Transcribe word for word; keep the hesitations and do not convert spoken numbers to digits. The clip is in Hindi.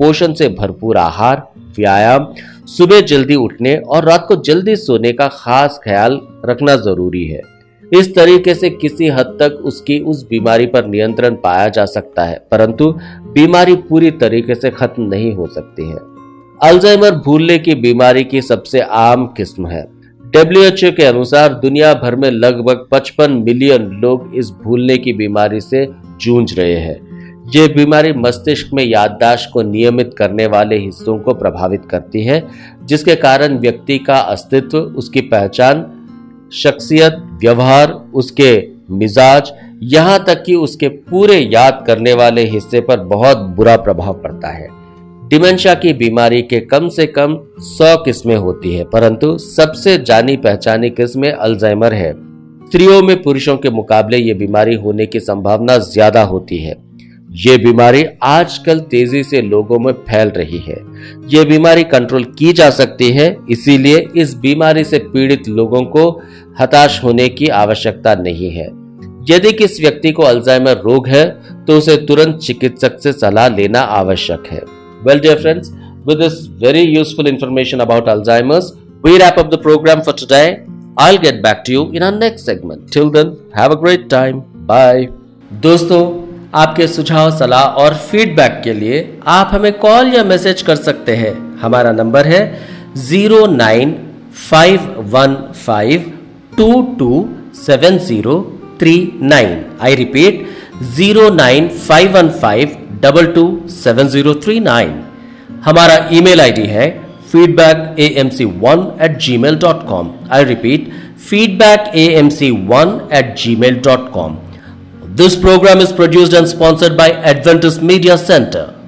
पोषण से भरपूर आहार, व्यायाम, सुबह जल्दी उठने और रात को जल्दी सोने का खास ख्याल रखना जरूरी है। इस तरीके से किसी हद तक उसकी उस बीमारी पर नियंत्रण पाया जा सकता है, परंतु बीमारी पूरी तरीके से खत्म नहीं हो सकती है। अल्जाइमर भूलने की बीमारी की सबसे आम किस्म है। डब्ल्यू एच ओ के अनुसार दुनिया भर में लगभग पचपन मिलियन लोग इस भूलने की बीमारी से जूझ रहे हैं। ये बीमारी मस्तिष्क में याददाश्त को नियमित करने वाले हिस्सों को प्रभावित करती है, जिसके कारण व्यक्ति का अस्तित्व, उसकी पहचान, शख्सियत, व्यवहार, उसके मिजाज, यहां तक कि उसके पूरे याद करने वाले हिस्से पर बहुत बुरा प्रभाव पड़ता है। डिमेंशिया की बीमारी के कम से कम सौ किस्में होती है, परंतु सबसे जानी पहचानी किस्म अल्जाइमर है। स्त्रियों में पुरुषों के मुकाबले ये बीमारी होने की संभावना ज्यादा होती है। ये बीमारी आजकल तेजी से लोगों में फैल रही है। ये बीमारी कंट्रोल की जा सकती है, इसीलिए इस बीमारी से पीड़ित लोगों को हताश होने की आवश्यकता नहीं है। यदि किसी व्यक्ति को अल्जाइमर रोग है तो उसे तुरंत चिकित्सक से सलाह लेना आवश्यक है। Well, dear friends, with this very useful information about Alzheimer's, we wrap up the program for today. I'll get back to you in our next segment. Till then, have a great time. Bye. दोस्तों, आपके सुझाव, सलाह और फीडबैक के लिए आप हमें कॉल या मैसेज कर सकते हैं। हमारा नंबर है zero nine five one five to to seven zero three nine. I repeat zero nine five one five double two seven zero three nine. हमारा ईमेल आईडी है feedback A M C one eight ji mail dot com. I repeat feedback A M C one eight ji mail dot com. This program is produced and sponsored by Adventist Media Center.